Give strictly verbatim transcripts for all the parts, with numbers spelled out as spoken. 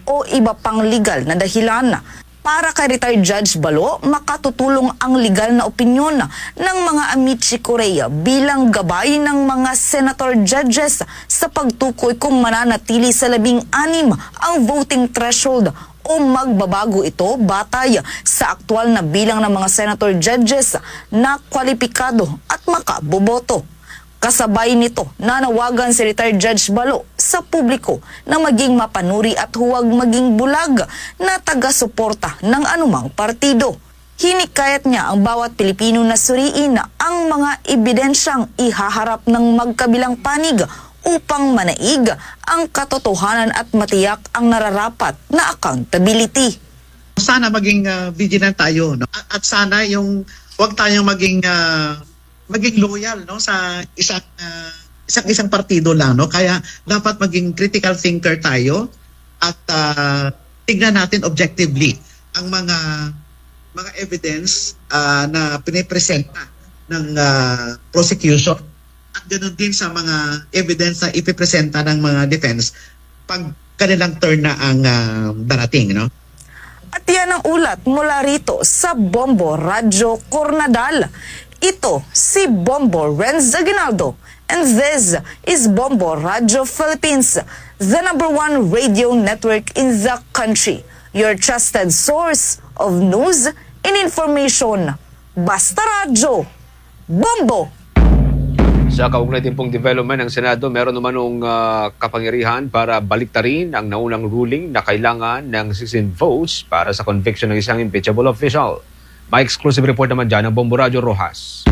o iba pang legal na dahilan. Para kay retired Judge Balo, makatutulong ang legal na opinyon ng mga Amici Korea bilang gabay ng mga senator judges sa pagtukoy kung mananatili sa labing anim ang voting threshold o magbabago ito batay sa aktual na bilang ng mga senator judges na kwalipikado at makaboboto. Kasabay nito, nanawagan si retired Judge Balo sa publiko na maging mapanuri at huwag maging bulag na taga-suporta ng anumang partido. Hinikayat niya ang bawat Pilipino na suriin ang mga ebidensyang ihaharap ng magkabilang panig upang manaig ang katotohanan at matiyak ang nararapat na accountability. Sana maging uh, vigilant tayo, no? At, at sana yung huwag tayong maging uh, maging loyal, no, sa isang uh, isang isang partido lang, no. Kaya dapat maging critical thinker tayo at uh, tignan natin objectively ang mga mga evidence uh, na pinipresenta ng uh, prosecution at ganoon din sa mga evidence na ipipresenta ng mga defense pag kanilang turn na ang uh, darating, no. At yan ang ulat mula rito sa Bombo Radyo Coronadal. Ito si Bombo Renz Aguinaldo, and this is Bombo Radyo Philippines, the number one radio network in the country, your trusted source of news and information. Basta Radyo, Bombo! Sa kaugnay din pong development ng Senado, meron namanong uh, kapangyarihan para baliktarin ang naunang ruling na kailangan ng sixteen votes para sa conviction ng isang impeachable official. May exclusive report naman dyan ng Bombo Radyo Rojas.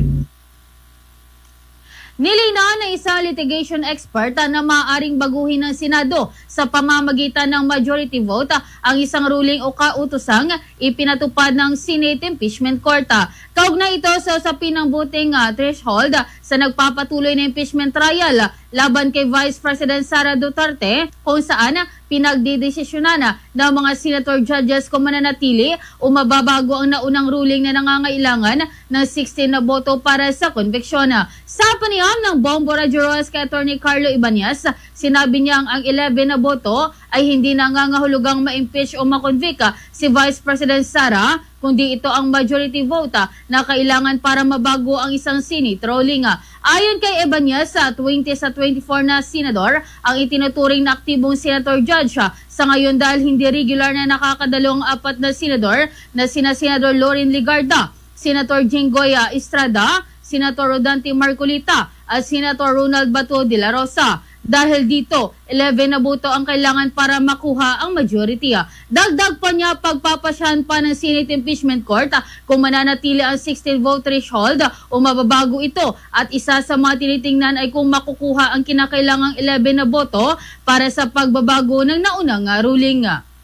Nilinaw ng isang litigation expert na maaaring baguhin ng Senado sa pamamagitan ng majority vote ang isang ruling o kautosang ipinatupad ng Senate Impeachment Court. Kaugnay ito sa usapin ng voting uh, threshold sa nagpapatuloy na impeachment trial laban kay Vice President Sara Duterte, kung saan pinagdidesisyonan ng mga senator judges kung mananatili o mababago ang naunang ruling na nangangailangan ng sixteen na boto para sa konveksyon. Sa panayam ng Bombo Radyo Rojas kay Attorney Carlo Ibanez, sinabi niyang ang eleven na boto ay hindi nangangahulugang ma-impeach o ma-convict si Vice President Sara, kundi ito ang majority vote na kailangan para mabago ang isang Senate ruling. Ayon kay Ibanez, sa twenty sa twenty-four na senador ang itinuturing na aktibong senator judge sa ngayon dahil hindi regular na nakakadalawang apat na senador na sina Senador Loren Legarda, Senator Jinggoy Estrada, Senator Rodante Marcolita at Senator Ronald Bato de la Rosa. Dahil dito, eleven na boto ang kailangan para makuha ang majority. Dagdag pa niya, pagpapasyahan pa ng Senate Impeachment Court kung mananatili ang sixteen vote threshold o mababago ito. At isa sa mga tinitingnan ay kung makukuha ang kinakailangang eleven na boto para sa pagbabago ng naunang ruling.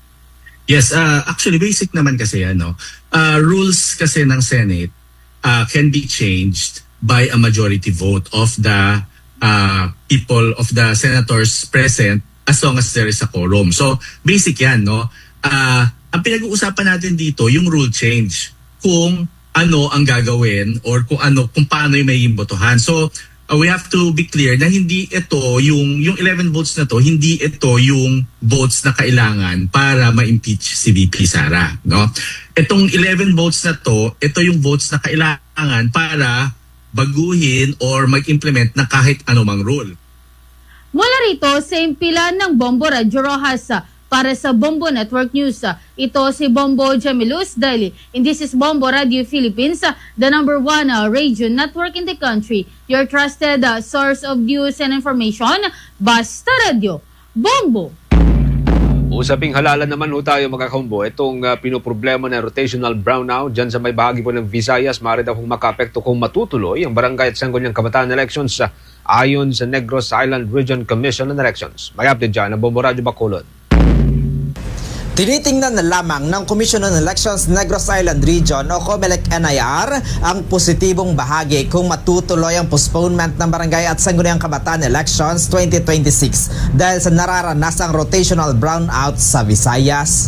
Yes, uh, actually basic naman kasi ano, uh, rules kasi ng Senate uh, can be changed by a majority vote of the Uh, people of the senators present as long as there is a quorum. So, basic yan, no? Uh, ang pinag-uusapan natin dito, yung rule change. Kung ano ang gagawin or kung ano, kung paano yung may botohan. So, uh, we have to be clear na hindi ito, yung, yung eleven votes na to, hindi ito yung votes na kailangan para ma-impeach si V P Sara, no? Itong eleven votes na to, ito yung votes na kailangan para baguhin or mag-implement ng kahit anumang rule. Mula rito sa impilan ng Bombo Radyo Rojas para sa Bombo Network News. Ito si Bombo Jamilus Daily. And this is Bombo Radio Philippines, the number one uh, radio network in the country. Your trusted uh, source of news and information. Basta Radio. Bombo! Usaping halalan naman ho tayo mga kaumbo. Itong uh, pinoproblema ng rotational brownout dyan sa may bahagi po ng Visayas, maaari daw kung makaapekto kung matutuloy ang barangay at sangguniang kabataan elections uh, ayon sa Negros Island Region Commission on Elections. May update dyan ang Bombo Radyo Bacolod. Tinitingnan na lamang ng Commission on Elections Negros Island Region o COMELEC N I R ang positibong bahagi kung matutuloy ang postponement ng barangay at sangguniang kabataan elections twenty twenty-six dahil sa nararanasang rotational brownout sa Visayas.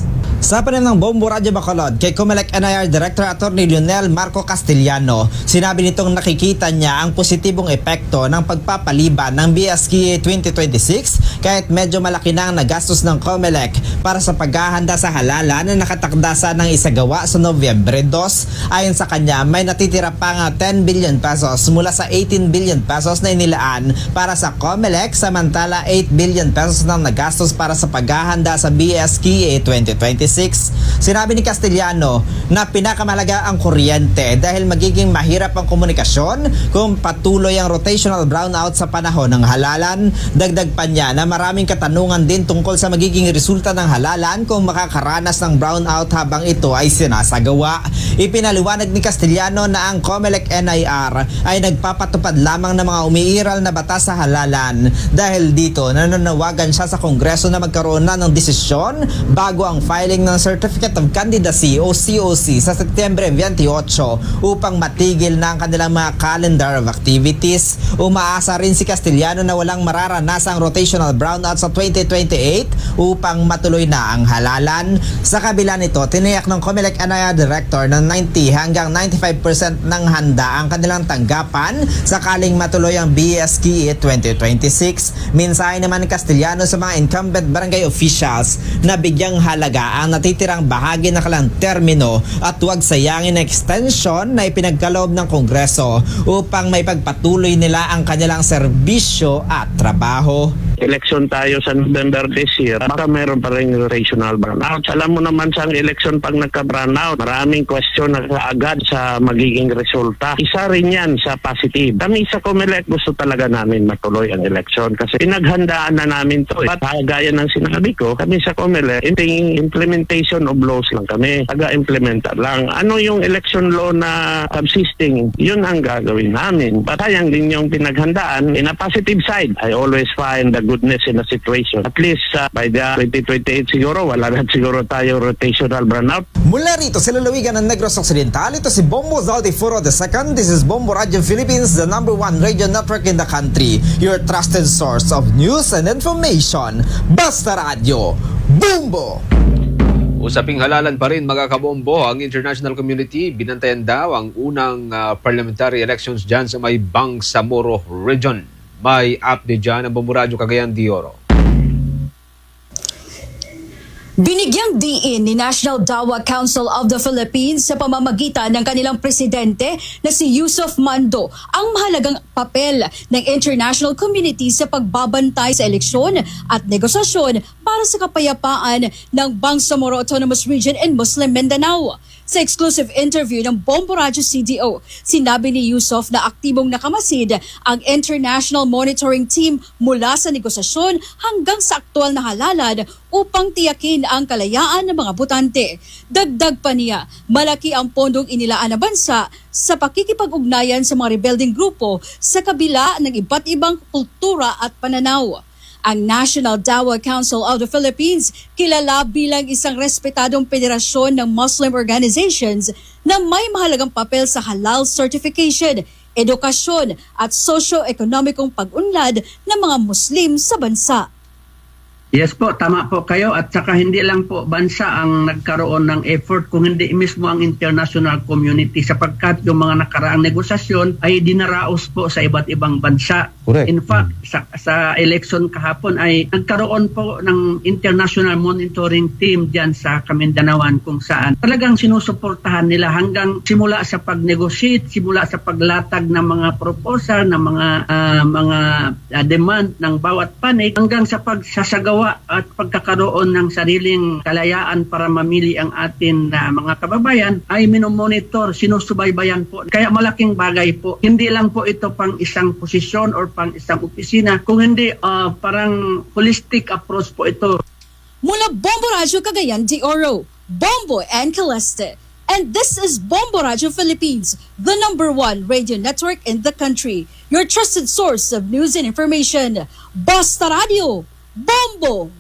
Sa panayam ng Bombo Radyo Bacolod kay Comelec N I R Director Attorney Lionel Marco Castellano, sinabi nitong nakikita niya ang positibong epekto ng pagpapaliban ng B S K A twenty twenty-six kahit medyo malaki na ang nagastos ng Comelec para sa paghahanda sa halalan na nakatakda sa ng isagawa sa Nobyembre two. Ayon sa kanya, may natitira pa nga ten billion pesos mula sa eighteen billion pesos na inilaan para sa Comelec, samantala eight billion pesos nang nagastos para sa paghahanda sa B S K A twenty twenty-six. Sinabi ni Castellano na pinakamahalaga ang kuryente dahil magiging mahirap ang komunikasyon kung patuloy ang rotational brownout sa panahon ng halalan. Dagdag pa niya na maraming katanungan din tungkol sa magiging resulta ng halalan kung makakaranas ng brownout habang ito ay sinasagawa. Ipinaliwanag ni Castellano na ang Comelec N I R ay nagpapatupad lamang ng mga umiiral na batas sa halalan. Dahil dito, nananawagan siya sa Kongreso na magkaroon na ng desisyon bago ang filing ng Certificate of Candidacy o C O C sa Setyembre twenty-eight upang matigil na ang kanilang mga calendar of activities. Umaasa rin si Castellano na walang mararanasang rotational brownout sa twenty twenty-eight upang matuloy na ang halalan. Sa kabila nito, tiniyak ng Comelec N I R Director ng ninety hanggang ninety-five percent ng handa ang kanilang tanggapan sakaling matuloy ang B S K A twenty twenty-six. Mensahe naman ni Castellano sa mga incumbent barangay officials na bigyang halaga ang natitirang bahagi ng kanilang termino at huwag sayangin ang extension na ipinagkaloob ng Kongreso upang may pagpatuloy nila ang kanilang serbisyo at trabaho. Election tayo sa November this year, baka meron pa rin regional brownout. Alam mo naman sa election pag nagka-brownout, maraming question na agad sa magiging resulta. Isa rin yan sa positive. Kami sa Comelec gusto talaga namin matuloy ang election kasi pinaghandaan na namin to. At gaya ng sinabi ko, kami sa Comelec, implementation of laws lang kami. Taga-implementa lang. Ano yung election law na subsisting, yun ang gagawin namin. Batayang din yung pinaghandaan. In a positive side, I always find the goodness in a situation. At least uh, by the twenty twenty-eight siguro, wala na siguro tayo rotational brownout. Mula rito sa lalawigan ng Negros Occidental, ito si Bombo Zaldifuro the second. This is Bombo Radio Philippines, the number one radio network in the country. Your trusted source of news and information. Basta Radio, Bombo! Usaping halalan pa rin mga kabombo, ang international community binantayan daw ang unang uh, parliamentary elections dyan sa may Bangsamoro region. May update dyan ang Bombo Radio Cagayan de Oro. Binigyang diin ni National Dawa Council of the Philippines sa pamamagitan ng kanilang presidente na si Yusuf Mando ang mahalagang papel ng international community sa pagbabantay sa eleksyon at negosasyon para sa kapayapaan ng Bangsamoro Autonomous Region in Muslim Mindanao. Sa exclusive interview ng Bombo Radio C D O, sinabi ni Yusuf na aktibong nakamasid ang international monitoring team mula sa negosasyon hanggang sa aktual na halalan upang tiyakin ang kalayaan ng mga botante. Dagdag pa niya, malaki ang pondong inilaan ng bansa sa pakikipag-ugnayan sa mga rebelding grupo sa kabila ng iba't ibang kultura at pananaw. Ang National Dawa Council of the Philippines, kilala bilang isang respetadong federasyon ng Muslim organizations na may mahalagang papel sa halal certification, edukasyon at socio-ekonomikong pag-unlad ng mga Muslim sa bansa. Yes po, tama po kayo at saka hindi lang po bansa ang nagkaroon ng effort kung hindi mismo ang international community sapagkat yung mga nakaraang negosasyon ay dinaraos po sa iba't ibang bansa. Correct. In fact, sa, sa election kahapon ay nagkaroon po ng international monitoring team diyan sa Kamindanawan kung saan talagang sinusuportahan nila hanggang simula sa pag-negotiate, simula sa paglatag ng mga proposal, ng mga uh, mga uh, demand ng bawat panig hanggang sa pagsasagawa at pagkakaroon ng sariling kalayaan para mamili ang atin na uh, mga kababayan ay minomonitor, sinusubaybayan po. Kaya malaking bagay po. Hindi lang po ito pang isang posisyon or pang isang opisina, kung hindi uh, parang holistic approach po ito. Mula Bombo Radio Cagayan de Oro, Bombo and Caleste. And this is Bombo Radio Philippines, the number one radio network in the country. Your trusted source of news and information. Basta Radio, Bombo!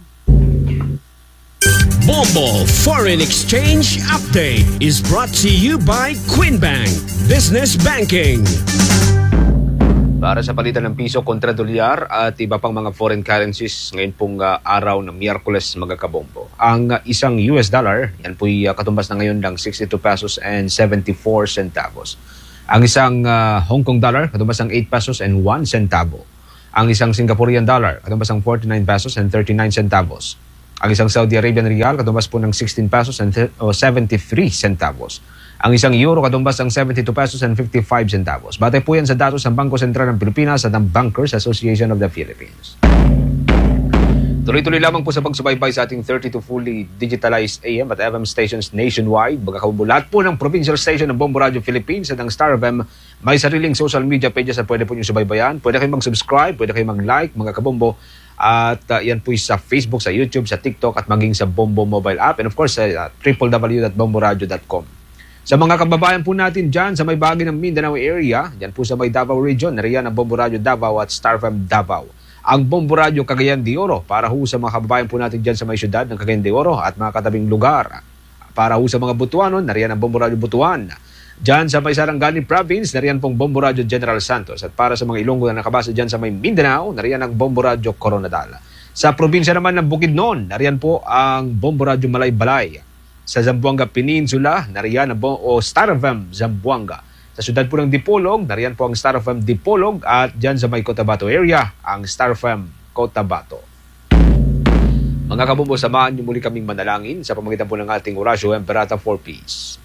Bombo Foreign Exchange Update is brought to you by Quinbank Business Banking. Para sa palitan ng piso kontra dolyar at iba pang mga foreign currencies ngayon pong uh, araw ng Miyerkules mga kabombo. Ang uh, isang U S dollar, yan po'y uh, katumbas na ngayon ng sixty-two pesos and seventy-four centavos. Ang isang uh, Hong Kong dollar, katumbas ng eight pesos and one centavo. Ang isang Singaporean dollar, katumbas ng forty-nine pesos and thirty-nine centavos. Ang isang Saudi Arabian Riyal, katumbas po ng sixteen pesos and seventy-three centavos. Ang isang euro katumbas ng seventy-two pesos and fifty-five centavos. Batay po yan sa datos ng Bangko Sentral ng Pilipinas at ng Bankers Association of the Philippines. Tuloy-tuloy lamang po sa pagsubaybay sa ating thirty-two fully digitalized A M at F M stations nationwide. Magkakabulat po ng provincial station ng Bombo Radio Philippines at ng Star F M. May sariling social media pages na pwede po nyo subaybayan. Pwede kayong mag-subscribe, pwede kayong mag-like, mga kabombo. At uh, yan po sa Facebook, sa YouTube, sa TikTok at maging sa Bombo mobile app. And of course, sa uh, w w w dot bomboradio dot com. Sa mga kababayan po natin dyan sa may bahagi ng Mindanao area, dyan po sa may Davao region, nariyan ang Bombo Radio Davao at Star F M Davao. Ang Bombo Radio Cagayan de Oro para ho sa mga kababayan po natin dyan sa may syudad ng Cagayan de Oro at mga katabing lugar. Para ho sa mga Butuanon, nariyan ang Bombo Radio Butuan. Dyan sa may Sarangani Province, nariyan pong Bombo Radio General Santos. At para sa mga Ilonggo na nakabase dyan sa may Mindanao, nariyan ang Bombo Radio Coronadal. Sa probinsya naman ng Bukidnon, nariyan po ang Bombo Radio Malay-Balay. Sa Zamboanga Peninsula, nariyan ang o Star F M Zamboanga. Sa syudad po ng Dipolog, nariyan po ang Star F M Dipolog at dyan sa may Cotabato area, ang Star F M Cotabato. Mga kabombo, samahan niyo muli kaming manalangin sa pamamagitan po ng ating Orasyo Emperata for Peace.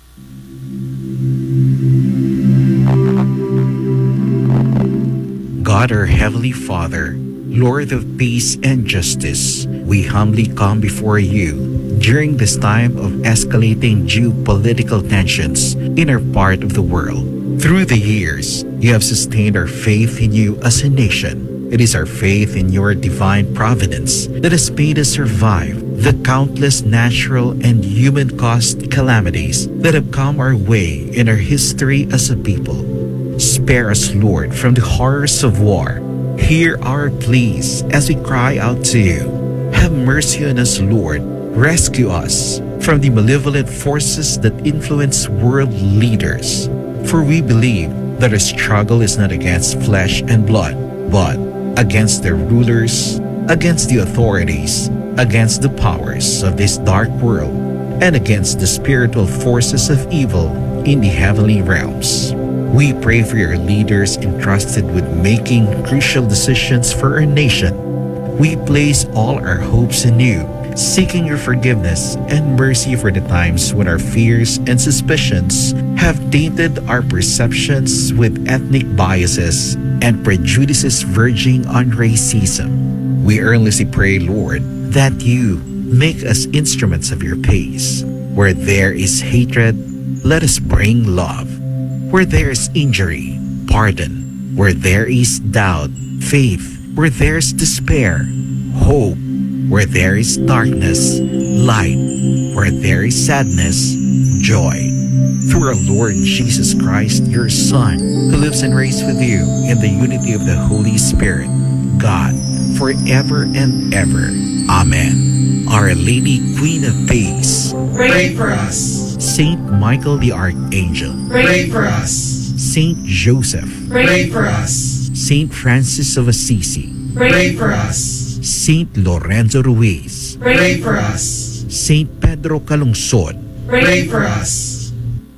God, our Heavenly Father, Lord of peace and justice, we humbly come before you during this time of escalating geopolitical tensions in our part of the world. Through the years, you have sustained our faith in you as a nation. It is our faith in your divine providence that has made us survive the countless natural and human-caused calamities that have come our way in our history as a people. Spare us, Lord, from the horrors of war. Hear our pleas as we cry out to you. Have mercy on us, Lord. Rescue us from the malevolent forces that influence world leaders. For we believe that our struggle is not against flesh and blood, but against the rulers, against the authorities, against the powers of this dark world, and against the spiritual forces of evil in the heavenly realms. We pray for your leaders entrusted with making crucial decisions for our nation. We place all our hopes in you, seeking your forgiveness and mercy for the times when our fears and suspicions have tainted our perceptions with ethnic biases and prejudices verging on racism. We earnestly pray, Lord, that you make us instruments of your peace. Where there is hatred, let us bring love. Where there is injury, pardon. Where there is doubt, faith. Where there is despair, hope. Where there is darkness, light. Where there is sadness, joy. Through our Lord Jesus Christ, your Son, who lives and reigns with you in the unity of the Holy Spirit, God, forever and ever. Amen. Our Lady, Queen of Peace, pray for us. Saint Michael the Archangel, pray for us. Saint Joseph, pray for us. Saint Francis of Assisi, pray for us. Saint Lorenzo Ruiz, pray for us. Saint Pedro Calungsod, pray for us.